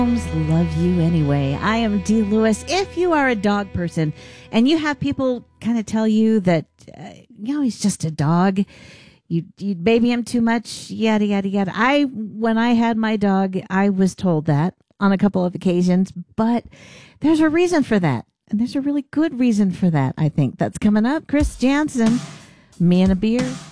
Love you anyway. I am Dee Lewis. If you are a dog person and you have people kind of tell you that, he's just a dog, you baby him too much, yada, yada, yada. When I had my dog, I was told that on a couple of occasions, but there's a reason for that. And there's a really good reason for that, I think. That's coming up. Chris Jansen, Me and a Beer.